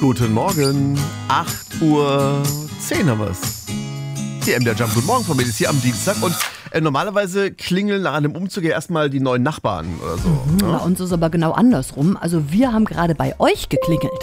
Guten Morgen, 8:10 Uhr haben wir's. Die MDR Jump, guten Morgen, Frau Mädels, hier am Dienstag. Und normalerweise klingeln nach einem Umzug ja erstmal die neuen Nachbarn oder so. Bei uns ist aber genau andersrum. Also wir haben gerade bei euch geklingelt.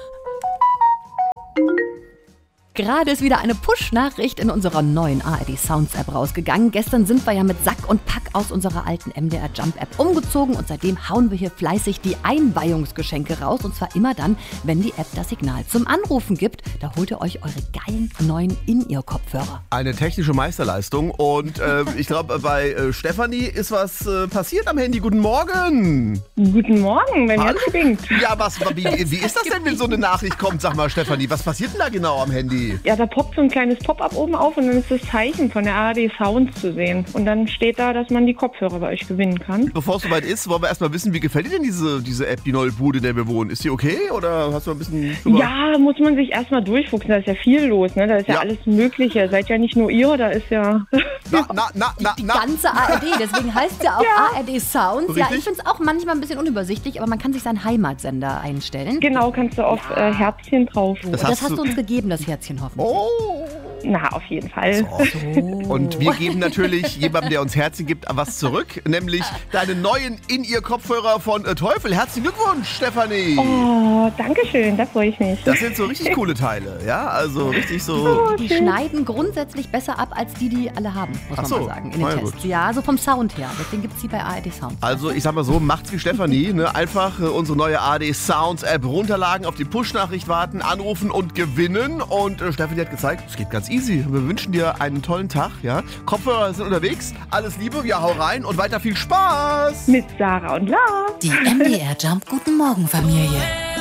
Gerade ist wieder eine Push-Nachricht in unserer neuen ARD Sounds App rausgegangen. Gestern sind wir ja mit Sack und Pack aus unserer alten MDR Jump App umgezogen und seitdem hauen wir hier fleißig die Einweihungsgeschenke raus. Und zwar immer dann, wenn die App das Signal zum Anrufen gibt. Da holt ihr euch eure geilen neuen In-Ear-Kopfhörer. Eine technische Meisterleistung. Und ich glaube, bei Stefanie ist was passiert am Handy. Guten Morgen. Guten Morgen, bei mir gebingt. Ja, wie ist das denn, wenn so eine Nachricht kommt? Sag mal, Stefanie, was passiert denn da genau am Handy? Ja, da poppt so ein kleines Pop-up oben auf und dann ist das Zeichen von der ARD Sounds zu sehen. Und dann steht da, dass man die Kopfhörer bei euch gewinnen kann. Bevor es soweit ist, wollen wir erstmal wissen, wie gefällt dir denn diese App, die neue Bude, in der wir wohnen? Ist die okay oder hast du ein bisschen... Ja, muss man sich erstmal durchfuchsen. Da ist ja viel los, ne? Da ist ja alles Mögliche. Seid ja nicht nur ihr, da ist ja... Die ganze ARD, deswegen heißt es ja auch ARD Sounds. Richtig? Ja, ich finde es auch manchmal ein bisschen unübersichtlich, aber man kann sich seinen Heimatsender einstellen. Genau, kannst du auf Herzchen drauf. Das hast du uns gegeben, das Herzchen hoffentlich. Oh! Na, auf jeden Fall. So. Und wir geben natürlich jemandem, der uns Herzchen gibt, was zurück, nämlich deinen neuen In-Ear-Kopfhörer von Teufel. Herzlichen Glückwunsch, Stefanie. Oh, danke schön, da freue ich mich. Das sind so richtig coole Teile, ja? Also richtig so... Die schneiden grundsätzlich besser ab, als die alle haben, muss man mal sagen, in den Tests. Gut. Ja, so vom Sound her. Deswegen gibt es die bei ARD Sounds. Also ich sag mal so, macht's wie Stefanie, ne? Einfach unsere neue ARD Sounds App runterladen, auf die Push-Nachricht warten, anrufen und gewinnen. Und Stefanie hat gezeigt, es geht ganz easy. Wir wünschen dir einen tollen Tag, ja? Kopfhörer sind unterwegs, alles Liebe, ja, hau rein und weiter viel Spaß! Mit Sarah und Lars. Die MDR Jump Guten Morgen Familie.